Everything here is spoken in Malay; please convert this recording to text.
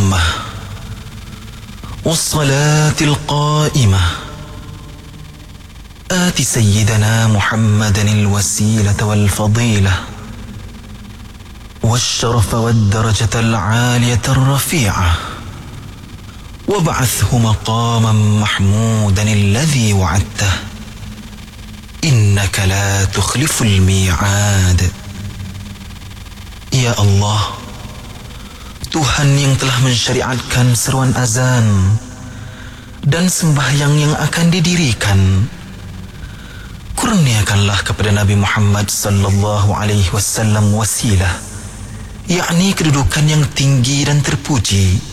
التامة والصلاة القائمة آت سيدنا محمدا الوسيلة والفضيلة والشرف والدرجة العالية الرفيعة وابعثه مقاما محمودا الذي وعدته إنك لا تخلف الميعاد. Ya Allah, Tuhan yang telah mensyariatkan seruan azan dan sembahyang yang akan didirikan, kurniakanlah kepada Nabi Muhammad sallallahu alaihi wasallam wasilah, yakni kedudukan yang tinggi dan terpuji,